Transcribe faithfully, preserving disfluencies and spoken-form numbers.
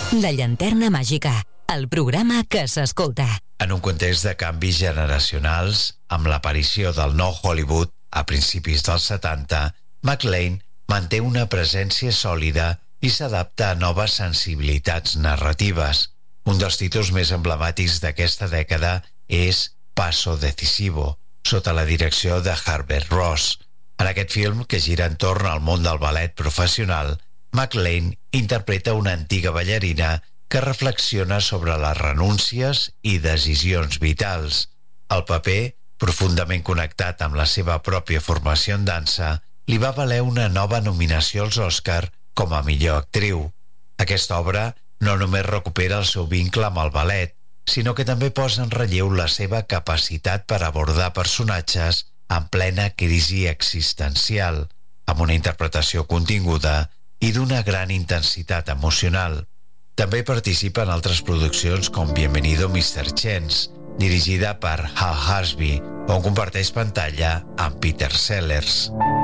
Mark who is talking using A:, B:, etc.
A: La llanterna màgica, el programa que s'escolta.
B: En un context de canvis generacionals, amb l'aparició del nou Hollywood a principis dels setanta, McLean manté una presència sòlida i s'adapta a noves sensibilitats narratives. Un dels títols més emblemàtics d'aquesta dècada és Paso Decisivo, sota la direcció de Herbert Ross. En aquest film, que gira entorn al món del ballet professional, McLean interpreta una antiga ballarina que reflexiona sobre les renúncies i decisions vitals. El paper, profundament connectat amb la seva pròpia formació en dansa, li va valer una nova nominació als Oscar com a millor actriu. Aquesta obra no només recupera el seu vincle amb el ballet, sinó que també posa en relleu la seva capacitat per abordar personatges en plena crisi existencial, amb una interpretació continguda i d'una gran intensitat emocional. També participa en altres produccions com Bienvenido mister Chance, dirigida per Hal Hasby, on comparteix pantalla amb Peter Sellers.